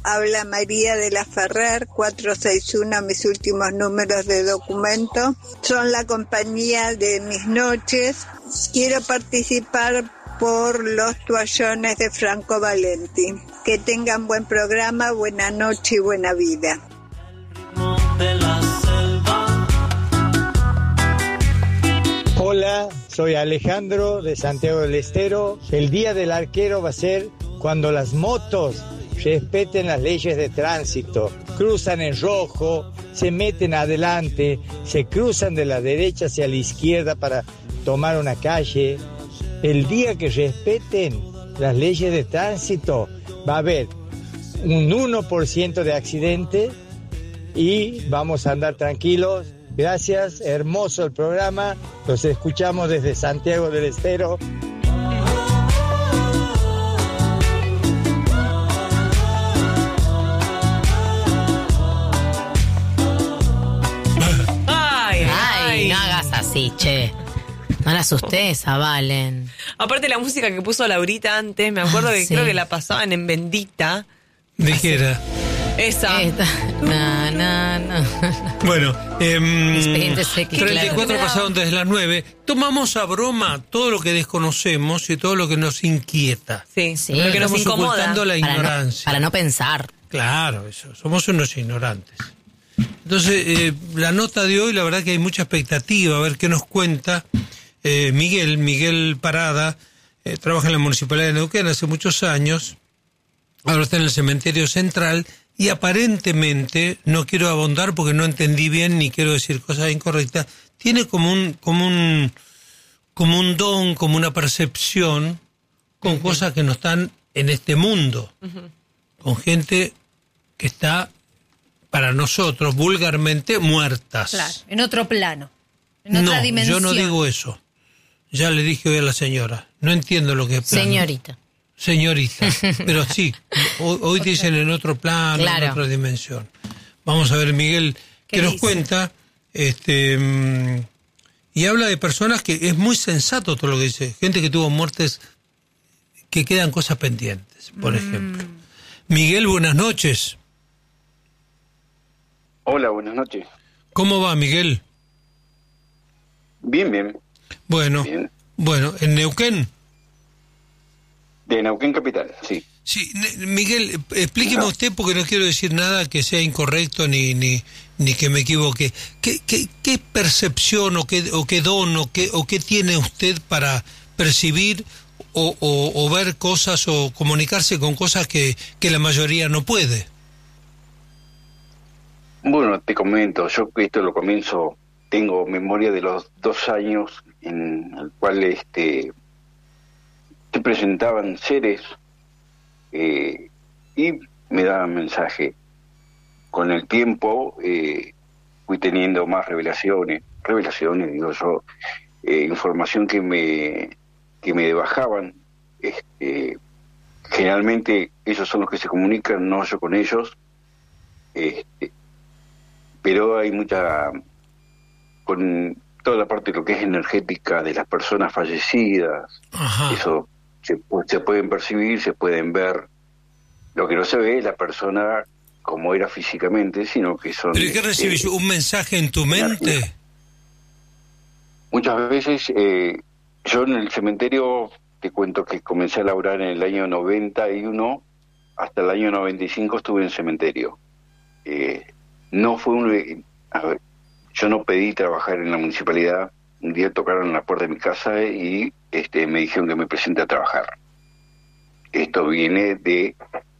Habla María de la Ferrer, 461, mis últimos números de documento. Son la compañía de mis noches. Quiero participar por los toallones de Franco Valenti. Que tengan buen programa, buena noche y buena vida. Hola, soy Alejandro de Santiago del Estero. El Día del Arquero va a ser cuando las motos respeten las leyes de tránsito, cruzan en rojo, se meten adelante, se cruzan de la derecha hacia la izquierda para tomar una calle. El día que respeten las leyes de tránsito va a haber un 1% de accidente y vamos a andar tranquilos. Gracias, hermoso el programa, los escuchamos desde Santiago del Estero. Ay, no hagas así, che. No la asustes, Valen. Aparte la música que puso Laurita antes, me acuerdo que creo que la pasaban en Bendita. ¿De qué era? Esa. No. Bueno, Expedientes X, 34 claro. pasaron desde las 9. Tomamos a broma todo lo que desconocemos y todo lo que nos inquieta. Sí, Sí. lo que nos Estamos incomoda. ocultando la ignorancia. Para no pensar. Claro, eso. Somos unos ignorantes. Entonces, la nota de hoy, la verdad que hay mucha expectativa, a ver qué nos cuenta Miguel Parada. Trabaja en la Municipalidad de Neuquén hace muchos años. Ahora está en el Cementerio Central y aparentemente, no quiero abundar porque no entendí bien ni quiero decir cosas incorrectas, tiene como un don, como una percepción con cosas que no están en este mundo, con gente que está para nosotros vulgarmente muertas. Claro, en otro plano, en otra dimensión. Yo no digo eso. Ya le dije hoy a la señora, no entiendo lo que es plano. Señorita, pero sí, hoy dicen en otro plano, claro, en otra dimensión. Vamos a ver, Miguel, ¿qué nos cuenta? Y habla de personas que es muy sensato todo lo que dice. Gente que tuvo muertes que quedan cosas pendientes, por ejemplo. Miguel, buenas noches. Hola, buenas noches. ¿Cómo va, Miguel? Bien. Bueno, ¿en Neuquén? De Neuquén Capital, sí. Sí, Miguel, explíqueme usted, porque no quiero decir nada que sea incorrecto ni que me equivoque. ¿Qué percepción o qué don o qué tiene usted para percibir o ver cosas o comunicarse con cosas que la mayoría no puede? Bueno, te comento, yo esto lo comienzo, tengo memoria de los 2 años en el cual se presentaban seres y me daban mensaje. Con el tiempo fui teniendo más revelaciones, digo yo, información que me bajaban. Generalmente ellos son los que se comunican, no yo con ellos. Pero hay mucha, con toda la parte de lo que es energética de las personas fallecidas. Ajá. Eso se pueden percibir, se pueden ver. Lo que no se ve es la persona como era físicamente, sino que son... ¿Pero qué recibís? ¿Un mensaje en tu mente? Muchas veces, yo en el cementerio, te cuento que comencé a laburar en el año 91, hasta el año 95 estuve en cementerio. No fue yo no pedí trabajar en la municipalidad. Un día tocaron en la puerta de mi casa y me dijeron que me presente a trabajar. Esto viene de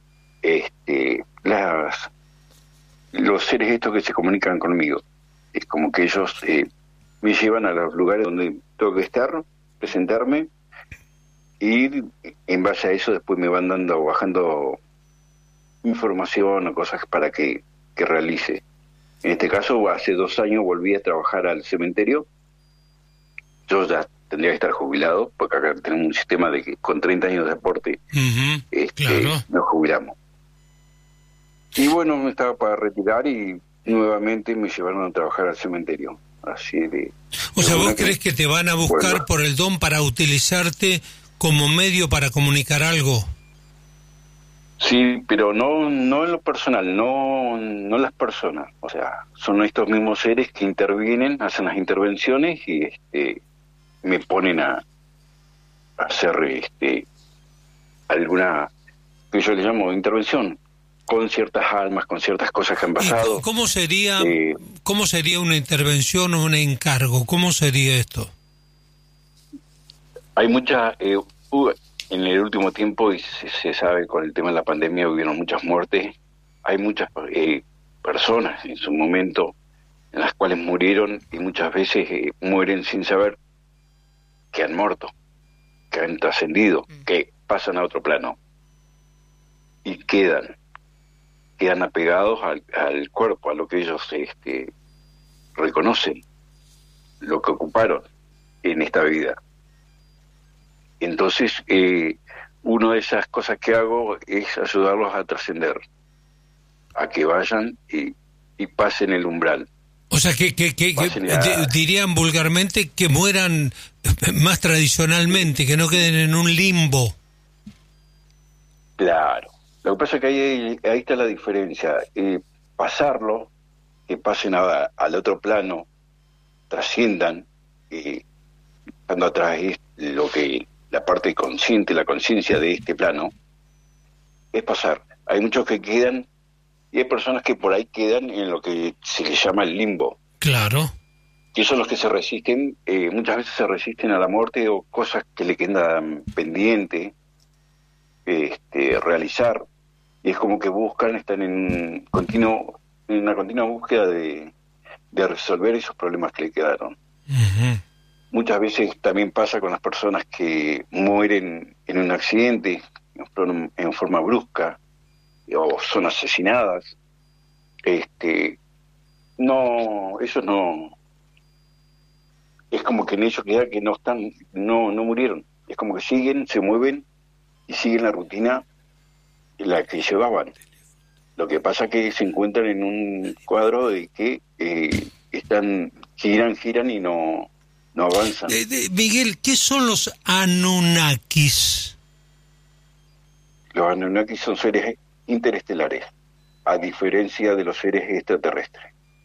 los seres estos que se comunican conmigo. Es como que ellos me llevan a los lugares donde tengo que estar, presentarme, y en base a eso después me van bajando información o cosas para que realice. En este caso, hace 2 años volví a trabajar al cementerio. Yo ya tendría que estar jubilado, porque acá tenemos un sistema de que con 30 años de aporte claro, nos jubilamos. Y bueno, me estaba para retirar y nuevamente me llevaron a trabajar al cementerio. Así de... O sea, ¿vos crees que te van a buscar por el don para utilizarte como medio para comunicar algo? Sí, pero no en lo personal, no las personas. O sea, son estos mismos seres que intervienen, hacen las intervenciones y me ponen a hacer alguna, que yo le llamo intervención, con ciertas almas, con ciertas cosas que han pasado. ¿Cómo sería una intervención o un encargo? ¿Cómo sería esto? Hay muchas... en el último tiempo, y se sabe con el tema de la pandemia, hubieron muchas muertes. Hay muchas personas en su momento en las cuales murieron y muchas veces mueren sin saber que han muerto, que han trascendido, que pasan a otro plano y quedan apegados al cuerpo, a lo que ellos reconocen, lo que ocuparon en esta vida. Entonces, una de esas cosas que hago es ayudarlos a trascender, a que vayan y pasen el umbral. O sea, que dirían vulgarmente que mueran más tradicionalmente, que no queden en un limbo. Claro. Lo que pasa es que ahí está la diferencia. Pasarlo, que pasen al otro plano, trasciendan, estando atrás es lo que la parte consciente, la conciencia de este plano, es pasar. Hay muchos que quedan, y hay personas que por ahí quedan en lo que se les llama el limbo. Claro. Que son los que se resisten, muchas veces se resisten a la muerte o cosas que le quedan pendientes, realizar. Y es como que buscan, están en una continua búsqueda de resolver esos problemas que le quedaron. Uh-huh. Muchas veces también pasa con las personas que mueren en un accidente en forma brusca o son asesinadas. Eso no, es como que en ellos queda que no murieron. Es como que siguen, se mueven y siguen la rutina en la que llevaban. Lo que pasa es que se encuentran en un cuadro de que giran y no avanzan. Miguel, ¿qué son los Anunnakis? Los Anunnakis son seres interestelares, a diferencia de los seres extraterrestres.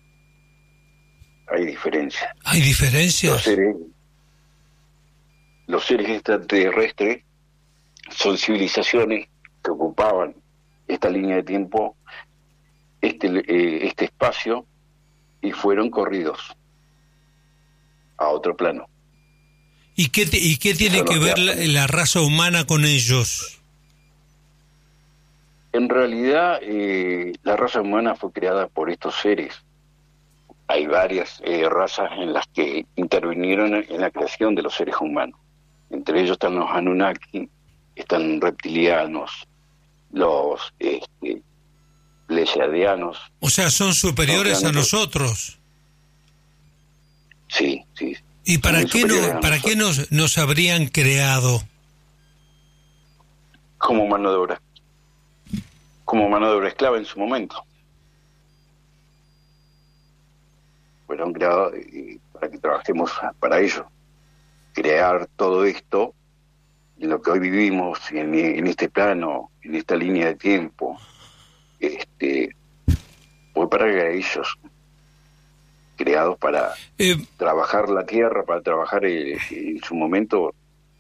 Hay diferencias. ¿Hay diferencias? Los seres extraterrestres son civilizaciones que ocupaban esta línea de tiempo, este espacio, y fueron corridos a otro plano. ¿Y qué tiene que ver la raza humana con ellos? En realidad, la raza humana fue creada por estos seres. Hay varias razas en las que intervinieron en la creación de los seres humanos. Entre ellos están los Anunnaki, están reptilianos, los pleiadianos. O sea, son superiores a nosotros. Sí. ¿Y para qué nos habrían creado? Como mano de obra esclava en su momento. Fueron creados para que trabajemos para ello. Crear todo esto, en lo que hoy vivimos, en este plano, en esta línea de tiempo, fue para ellos, creados para trabajar la tierra, para trabajar en su momento,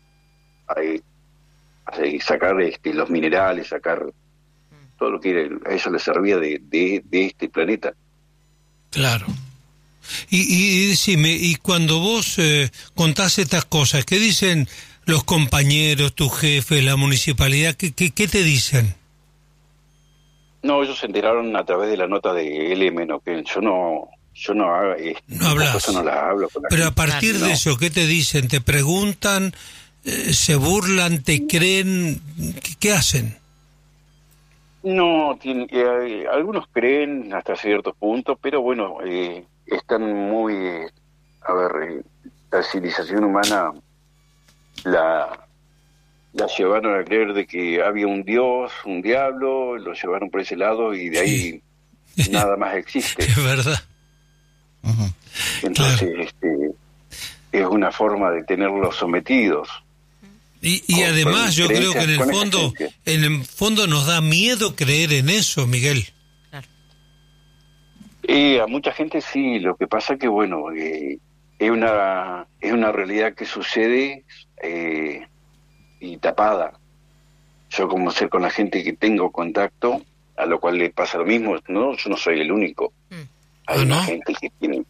sacar los minerales, sacar todo lo que a ellos les servía de este planeta. Claro. Y decime, y cuando vos contás estas cosas, ¿qué dicen los compañeros, tu jefe, la municipalidad? ¿Qué te dicen? No, ellos se enteraron a través de la nota de LM, ¿no? Que yo no hablas. No las hablo con la Pero gente. A partir de eso, ¿qué te dicen? ¿Te preguntan? ¿Se burlan? ¿Te creen? ¿Qué hacen? No, algunos creen hasta cierto punto, pero bueno, están muy... la civilización humana la llevaron a creer de que había un dios, un diablo, lo llevaron por ese lado y de ahí nada más existe. Es verdad. Uh-huh. Entonces, es una forma de tenerlos sometidos. Y además yo creo que en el fondo nos da miedo creer en eso, Miguel. A mucha gente sí, lo que pasa que bueno, es una realidad que sucede y tapada. Yo como sé con la gente que tengo contacto, a lo cual le pasa lo mismo, no, yo no soy el único. Hay una gente que tiene.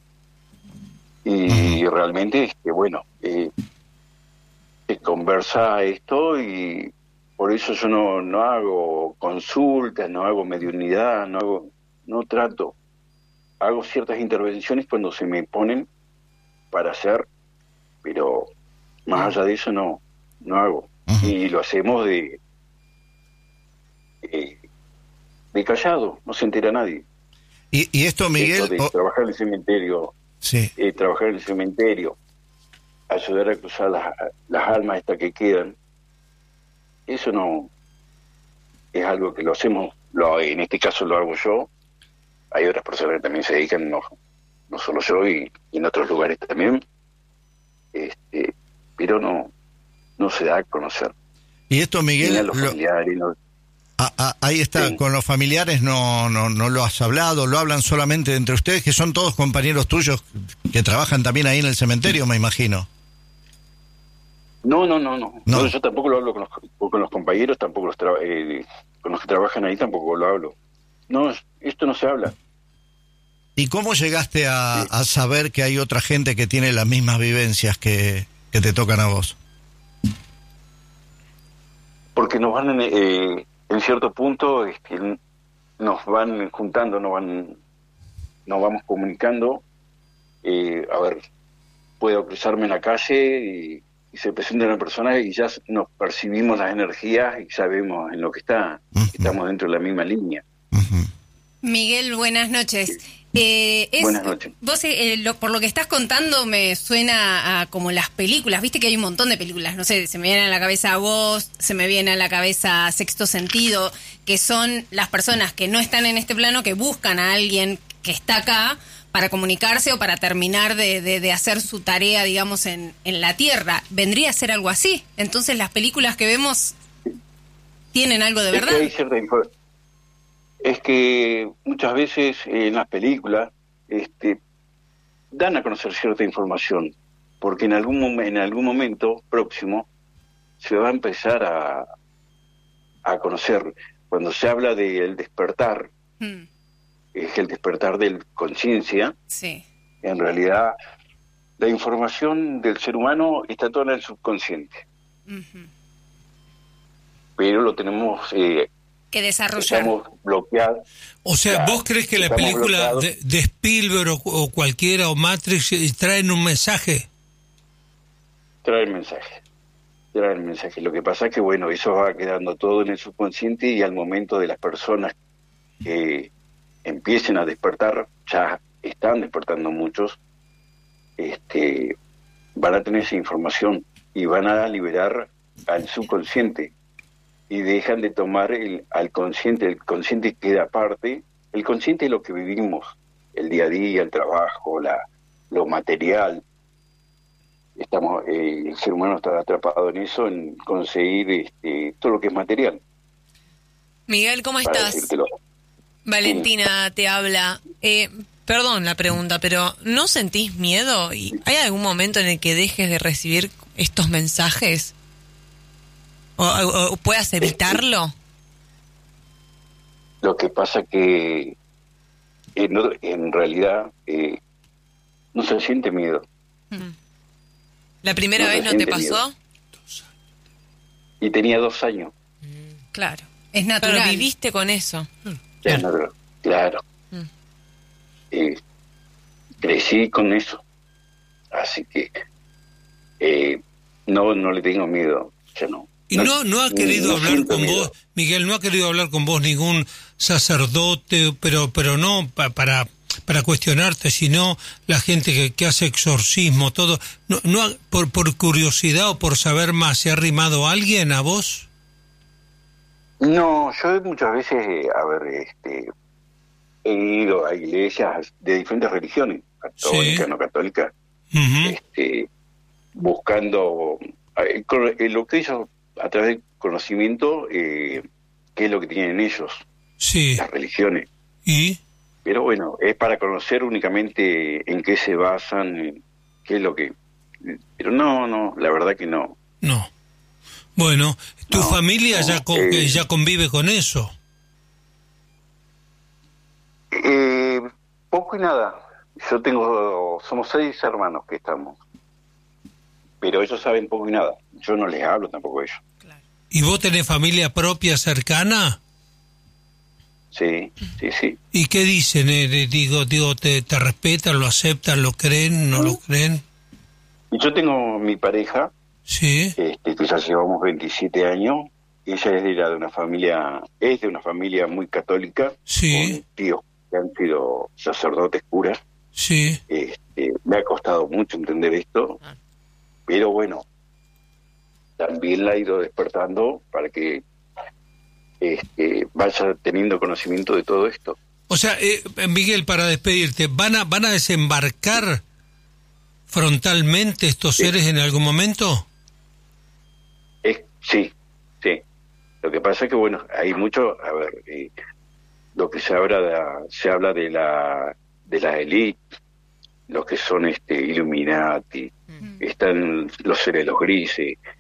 Y realmente es que bueno, se conversa esto y por eso yo no hago consultas, no hago mediunidad, no trato. Hago ciertas intervenciones cuando se me ponen para hacer, pero más allá de eso no hago. Y lo hacemos de callado, no se entera nadie. Y esto, Miguel... Esto de trabajar en el cementerio, ayudar a cruzar las almas estas que quedan, eso no es algo que lo hacemos, en este caso lo hago yo. Hay otras personas que también se dedican, no solo yo, y en otros lugares también, pero no se da a conocer. Y esto, Miguel, a los familiares, ahí está, sí. Con los familiares no lo has hablado, lo hablan solamente entre ustedes, que son todos compañeros tuyos que trabajan también ahí en el cementerio, me imagino. No, yo tampoco lo hablo con los compañeros, tampoco con los que trabajan ahí tampoco lo hablo. No, esto no se habla. ¿Y cómo llegaste a saber que hay otra gente que tiene las mismas vivencias que te tocan a vos? Porque nos van, en cierto punto, nos van juntando, nos vamos comunicando. A ver, puedo cruzarme en la calle y se presenta una persona y ya nos percibimos las energías y sabemos en lo que está. Estamos dentro de la misma línea. Miguel, buenas noches. Buenas noches. Vos, por lo que estás contando, me suena a como las películas. Viste que hay un montón de películas. No sé, se me viene a la cabeza Vos, se me viene a la cabeza Sexto Sentido, que son las personas que no están en este plano, que buscan a alguien que está acá para comunicarse o para terminar de hacer su tarea, digamos, en la Tierra. ¿Vendría a ser algo así? Entonces, las películas que vemos tienen algo de verdad. Es que muchas veces en las películas dan a conocer cierta información, porque en algún momento próximo se va a empezar a conocer. Cuando se habla del despertar, es el despertar de conciencia. Sí. En realidad, la información del ser humano está toda en el subconsciente. Pero lo tenemos... que desarrollar. Estamos bloqueados. O sea, ¿vos crees que la película de Spielberg o cualquiera, o Matrix, traen un mensaje? Trae el mensaje. Lo que pasa es que, bueno, eso va quedando todo en el subconsciente y al momento de las personas que empiecen a despertar, ya están despertando muchos, van a tener esa información y van a liberar al subconsciente. Y dejan de tomar al consciente. El consciente queda aparte. El consciente es lo que vivimos, el día a día, el trabajo, lo material. El ser humano está atrapado en eso, en conseguir todo lo que es material. Miguel, ¿cómo estás? Valentina te habla. Perdón la pregunta, pero ¿no sentís miedo? ¿Y hay algún momento en el que dejes de recibir estos mensajes? ¿O puedas evitarlo? Lo que pasa que en realidad no se siente miedo. ¿La primera vez no te pasó? Miedo. Y tenía 2 años. Claro, es natural. Pero viviste con eso. Es natural, claro. Crecí con eso. Así que no le tengo miedo. Ya no. Y no ha querido hablar con vos, Miguel, no ha querido hablar con vos ningún sacerdote, pero no para cuestionarte, sino la gente que hace exorcismo, todo. No por curiosidad o por saber más, ¿se ha arrimado alguien a vos? No, yo muchas veces, he ido a iglesias de diferentes religiones, católicas, no católicas, buscando lo que ellos, a través del conocimiento, qué es lo que tienen ellos, sí, las religiones. ¿Y? Pero bueno, es para conocer únicamente en qué se basan, qué es lo que... Pero no, la verdad que no. No. Bueno, ¿tu No, familia no, ya convive con eso? Poco y nada. Somos 6 hermanos que estamos. Pero ellos saben poco y nada. Yo no les hablo tampoco a ellos. ¿Y vos tenés familia propia cercana? Sí. ¿Y qué dicen? ¿Te respetan, lo aceptan, lo creen, no lo creen? Yo tengo mi pareja, Sí. que ya llevamos 27 años. Ella es de una familia muy católica, Sí. con tíos que han sido sacerdotes curas. Sí. Me ha costado mucho entender esto, pero bueno, también la he ido despertando para que vaya teniendo conocimiento de todo esto. O sea, Miguel, para despedirte, ¿van a desembarcar frontalmente estos seres en algún momento? Sí. Lo que pasa es que, bueno, hay mucho, lo que se habla de la élite, los que son Illuminati, están los seres, los grises,